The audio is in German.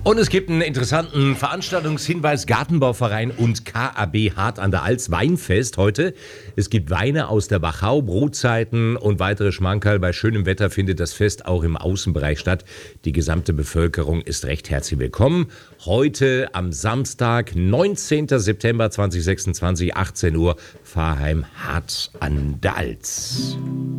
Und es gibt einen interessanten Veranstaltungshinweis: Gartenbauverein und KAB Hart an der Alz Weinfest heute. Es gibt Weine aus der Wachau, Brotzeiten und weitere Schmankerl. Bei schönem Wetter findet das Fest auch im Außenbereich statt. Die gesamte Bevölkerung ist recht herzlich willkommen. Heute am Samstag, 19. September 2026, 18 Uhr, Pfarrheim Hart an der Alz.